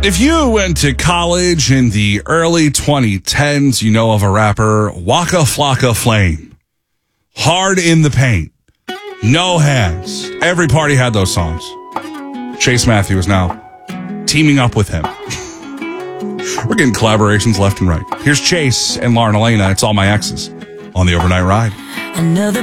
If you went to college in the early 2010s, you know of a rapper, Waka Flocka Flame. Hard in the Paint. No Hands. Every party had those songs. Chase Matthew is now teaming up with him. We're getting collaborations left and right. Here's Chase and Lauren Elena. It's All My Exes on the Overnight Ride. Another